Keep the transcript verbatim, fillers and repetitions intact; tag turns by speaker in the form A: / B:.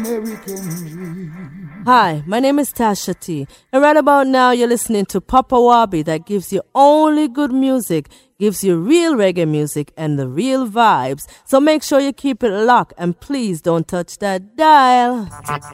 A: Hi, my name is Tasha T, and right about now you're listening to Papa Wabi that gives you only good music, gives you real reggae music and the real vibes. So make sure you keep it locked and please don't touch that dial.